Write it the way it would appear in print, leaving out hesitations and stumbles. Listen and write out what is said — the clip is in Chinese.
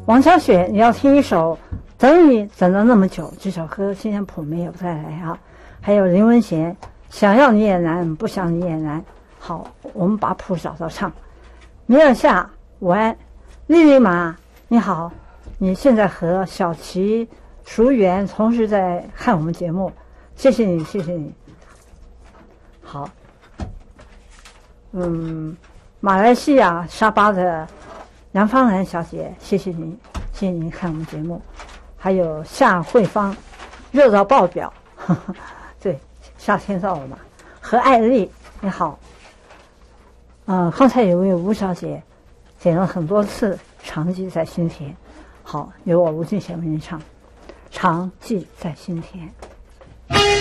王小雪，你要听一首等你等了那么久，这首歌今天谱没有再来啊。还有林文贤，想要你也难，不想你也难。好，我们把谱找到唱。米尔夏，午安。丽丽玛，你好，你现在和小琪、淑媛同时在看我们节目，谢谢你，谢谢你。好，马来西亚沙巴的杨芳兰小姐，谢谢您，谢谢您看我们节目。还有夏慧芳，热到爆表，呵呵，对，夏天到了嘛。何爱丽，你好。刚才有位吴小姐点了很多次《长记在心田》，好，由我吴俊贤为您唱《长记在心田》。